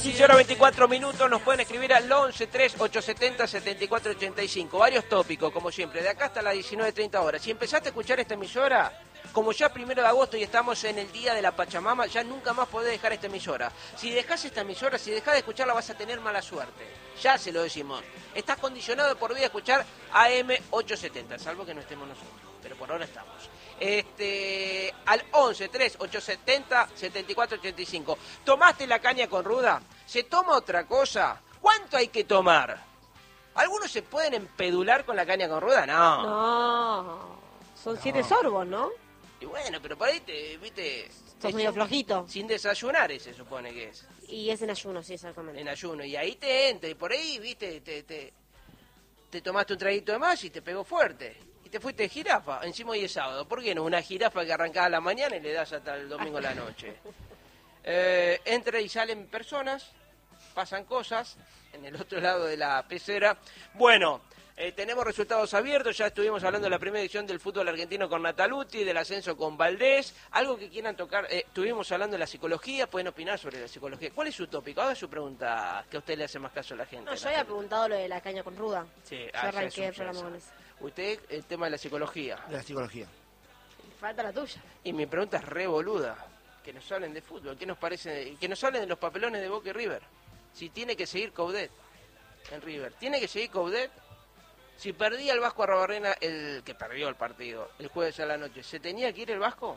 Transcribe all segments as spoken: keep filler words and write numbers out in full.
quince horas veinticuatro minutos, nos pueden escribir al once tres ocho setenta setenta y cuatro ochenta y cinco. Varios tópicos, como siempre, de acá hasta las diecinueve treinta horas. Si empezaste a escuchar esta emisora, como ya primero de agosto y estamos en el día de la Pachamama, ya nunca más podés dejar esta emisora. Si dejás esta emisora, si dejás de escucharla, vas a tener mala suerte. Ya se lo decimos. Estás condicionado de por vida a escuchar A M ochocientos setenta, salvo que no estemos nosotros. Pero por ahora estamos. Este, al once tres ocho setenta setenta y cuatro ochenta y cinco. ¿Tomaste la caña con ruda? ¿Se toma otra cosa? ¿Cuánto hay que tomar? ¿Algunos se pueden empedular con la caña con ruda? No. No. Son No. siete sorbos, ¿no? Y bueno, pero por ahí te, viste... Sos es medio sin- flojito. Sin desayunar, se supone que es. Y es en ayuno, sí, exactamente. En ayuno. Y ahí te entra, y por ahí, viste, te, te, te tomaste un traguito de más y te pegó fuerte. Y te fuiste de jirafa. Encima hoy es sábado. ¿Por qué no? Una jirafa que arrancaba a la mañana y le das hasta el domingo a la noche. Eh, entra y salen personas, pasan cosas en el otro lado de la pecera. Bueno, eh, tenemos resultados abiertos. Ya estuvimos hablando de la primera edición del fútbol argentino con Nataluti, del ascenso con Valdés. Algo que quieran tocar. Eh, estuvimos hablando de la psicología. Pueden opinar sobre la psicología. ¿Cuál es su tópico? Haga su pregunta, que a usted le hace más caso a la gente. No, yo había preguntado lo de la caña con ruda. Sí, Yo ah, ya arranqué es un el programa ya con es. eso. Usted, el tema de la psicología. De la psicología. Falta la tuya. Y mi pregunta es re boluda. Que nos hablen de fútbol. ¿Qué nos parece? Que nos hablen de los papelones de Boca y River. Si tiene que seguir Coudet en River. ¿Tiene que seguir Coudet? Si perdía el Vasco Arrobarrena, el que perdió el partido, el jueves a la noche, ¿se tenía que ir el Vasco?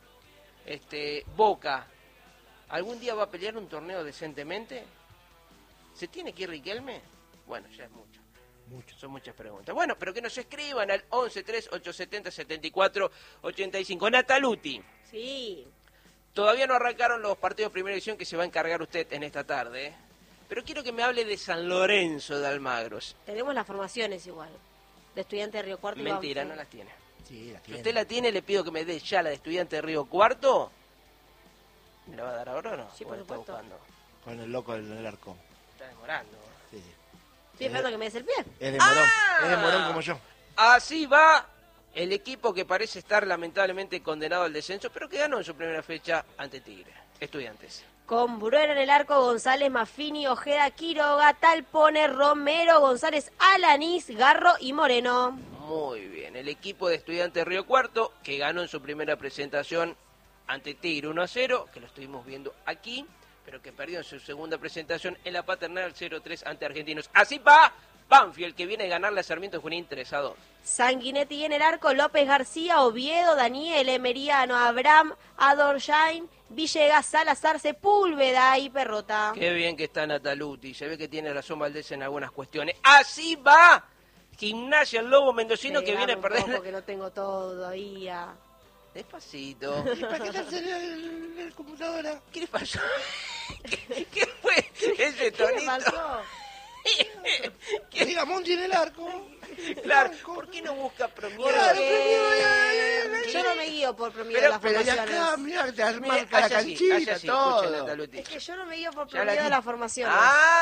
Este, Boca, ¿algún día va a pelear un torneo decentemente? ¿Se tiene que ir Riquelme? Bueno, ya es mucho. Mucho. Son muchas preguntas. Bueno, pero que nos escriban al once tres ocho setenta setenta y cuatro ochenta y cinco. Nataluti, Sí. todavía no arrancaron los partidos de primera división que se va a encargar usted en esta tarde, ¿eh? Pero quiero que me hable de San Lorenzo de Almagros. Tenemos las formaciones igual. De estudiante de Río Cuarto. y Mentira, no Banfield. las tiene. Sí, la Si tiene. usted la tiene, le pido que me dé ya la de estudiante de Río Cuarto. ¿Me la va a dar ahora o no? Sí, ¿O por la está supuesto. buscando? Con el loco del, del arco. Está demorando. Sí, sí. Estoy esperando que me des el pie. Es de morón. ¡Ah! Es de morón como yo. Así va el equipo que parece estar lamentablemente condenado al descenso, pero que ganó en su primera fecha ante Tigre. Estudiantes. Con Bruera en el arco, González, Maffini, Ojeda, Quiroga, Talpone, Romero, González, Alanís, Garro y Moreno. Muy bien, el equipo de Estudiantes de Río Cuarto, que ganó en su primera presentación ante Tigre uno a cero, que lo estuvimos viendo aquí, pero que perdió en su segunda presentación en la Paternal cero tres ante Argentinos. Así va Banfield, que viene a ganarle a Sarmiento de Junín tres a dos. Sanguinetti en el arco, López García, Oviedo, Daniel, Emeriano, Abraham, Adorjain, Villegas, Salazar, Sepúlveda y Perrota. Qué bien que está Nataluti, se ve que tiene razón Valdés en algunas cuestiones. Así va Gimnasia el Lobo Mendocino, que viene a perder... Porque no tengo todo todavía. Despacito. ¿Y para qué te en el, el computadora? ¿Qué le pasó? ¿Qué, qué fue ese ¿Qué tonito? me pasó? Que diga Monti en el arco. Claro, ¿por qué no busca promedio? Claro, Eh, yo no me guío por promedio Pero- de las Pero ya formaciones. acá, mirá, te Mira, marca la hace así, canchita, hace así, todo. escuche, Nataluti. Es que yo no me guío por Ya la promedio de di- las formaciones.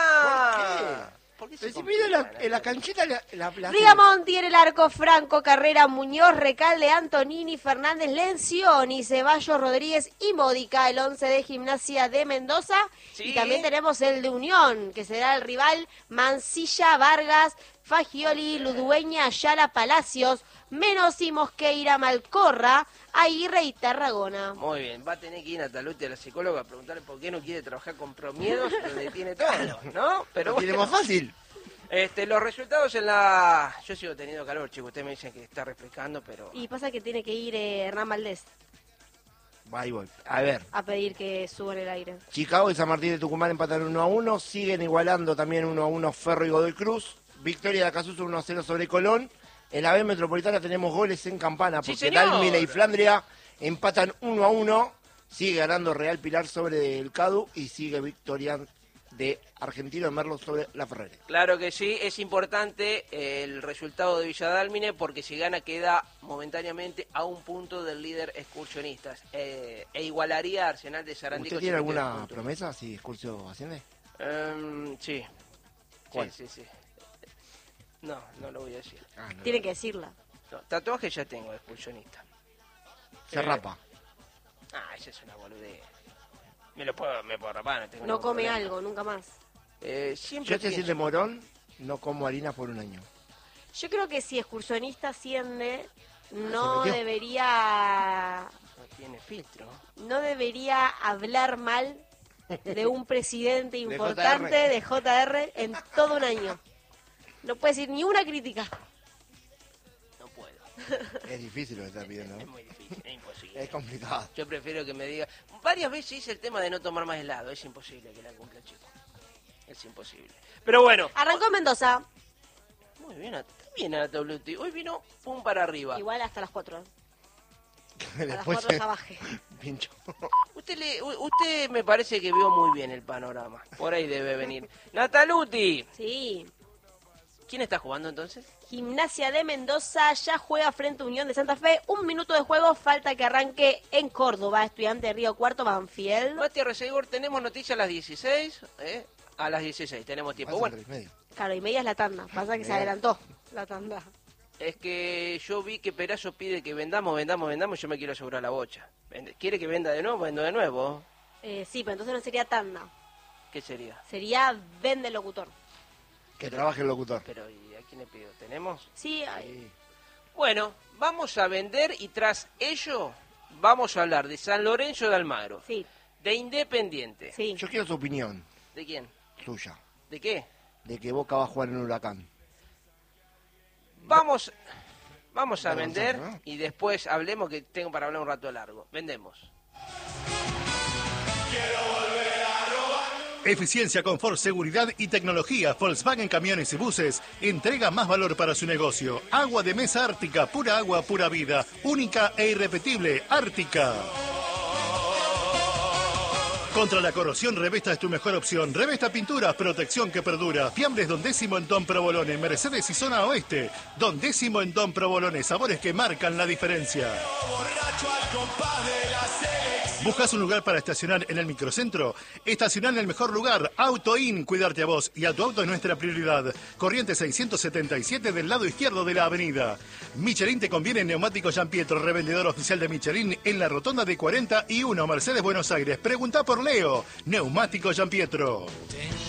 Ah, ¿por qué se Pero si mira la, complican, en la Nataluti? canchita la, la, la Rigamonti en el arco, Franco, Carrera, Muñoz, Recalde, Antonini, Fernández, Lencioni, Ceballos, Rodríguez y Módica, el once de Gimnasia de Mendoza. Sí. Y también tenemos el de Unión, que será el rival Mancilla, Vargas, Fagioli, Ludueña, Ayala, Palacios, Menossi, Mosqueira, Malcorra, Aguirre y Tarragona. Muy bien, va a tener que ir Nataluti a la psicóloga a preguntarle por qué no quiere trabajar con promiedos donde tiene todo, ¿no? Pero Lo tiene bueno, más fácil. este, los resultados en la... Yo sigo teniendo calor, chicos, ustedes me dicen que está refrescando, pero... Y pasa que tiene que ir eh, Hernán Valdés Va y voy. A ver. a pedir que suban el aire. Chicago y San Martín de Tucumán empatan uno a uno. Siguen igualando también uno a uno Ferro y Godoy Cruz. Victoria de Acasuso uno a cero sobre Colón. En la B Metropolitana tenemos goles en campana Sí, porque señor. Dálmine y Flandria empatan uno a uno. Sigue ganando Real Pilar sobre el Cadu y sigue victoria de Argentino de Merlo sobre la Ferrere. Claro que sí, es importante eh, el resultado de Villadálmine porque si gana queda momentáneamente a un punto del líder excursionistas eh, e igualaría a Arsenal de Sarandí. ¿Usted con tiene cincuenta y dos alguna puntos. promesa si Excursio asciende? Em, sí. ¿Cuál? Sí, sí, sí. No, no lo voy a decir. Ah, no. Tiene que decirla. No, tatuaje ya tengo de excursionista. Se Eh, rapa. Ah, esa es una boludez. Me lo puedo, me puedo rapar, no tengo No ningún come problema. algo, nunca más. Eh, siempre Yo te pienso- siento morón, no como harina por un año. Yo creo que si excursionista asciende, no ¿Se metió? debería No tiene filtro. no debería hablar mal de un presidente De importante J R. de J R en todo un año. No puede decir ni una crítica. No puedo. Es difícil lo que estás pidiendo, Es ¿no? muy difícil, es imposible. Es complicado. Yo prefiero que me diga... Varias veces hice el tema de no tomar más helado. Es imposible que la cumpla, chico. Es imposible. Pero bueno. Arrancó en Mendoza, Muy bien, está bien a la W T. Hoy vino pum para arriba. igual hasta las cuatro. A las Después cuatro ya baje. pincho. Usted, le, u- usted me parece que vio muy bien el panorama. Por ahí debe venir. Nataluti. Sí. ¿Quién está jugando entonces? Gimnasia de Mendoza ya juega frente a Unión de Santa Fe. Un minuto de juego, falta que arranque en Córdoba. Estudiante de Río Cuarto, Banfield. Mati Arrecegor, tenemos noticias a las dieciséis. ¿eh? A las dieciséis tenemos tiempo. Faltan Bueno, tres y medio. Claro, y media es la tanda. Pasa que se Bien. adelantó la tanda. es que yo vi que Perazo pide que vendamos, vendamos, vendamos. Yo me quiero asegurar la bocha. Vende- ¿Quiere que venda de nuevo? Vendo de nuevo. Eh, sí, pero entonces no sería tanda. ¿Qué sería? Sería vende el locutor. Que trabaje el locutor. Pero ¿y a quién le pido? ¿Tenemos? Sí, ay, Sí. Bueno, vamos a vender y tras ello vamos a hablar de San Lorenzo de Almagro, sí, de Independiente. sí. Yo quiero tu opinión, ¿De quién? tuya, ¿De qué? de que Boca va a jugar en Huracán. Vamos, vamos a Vamos a vender avanzar, ¿no? y después hablemos, que tengo para hablar un rato largo. Vendemos. Eficiencia, confort, seguridad y tecnología. Volkswagen Camiones y Buses entrega más valor para su negocio. Agua de mesa Ártica, pura agua, pura vida. Única e irrepetible, Ártica. Contra la corrosión, Revesta es tu mejor opción. Revesta Pinturas, protección que perdura. Fiambres Don Décimo en Don Provolone, Mercedes y Zona Oeste. Don Décimo en Don Provolone, sabores que marcan la diferencia. ¿Buscas un lugar para estacionar en el microcentro? Estacionar en el mejor lugar, Auto In, cuidarte a vos y a tu auto es nuestra prioridad. Corriente seiscientos setenta y siete del lado izquierdo de la avenida. Michelin te conviene en Neumático Gian Pietro, revendedor oficial de Michelin en la rotonda de cuarenta y uno, Mercedes, Buenos Aires. Pregunta por Leo, Neumático Gian Pietro.